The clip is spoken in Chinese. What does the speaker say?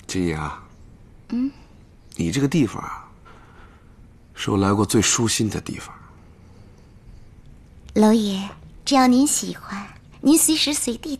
金雅，你这个地方啊，是我来过最舒心的地方。 娄爷，只要您喜欢，您随时随地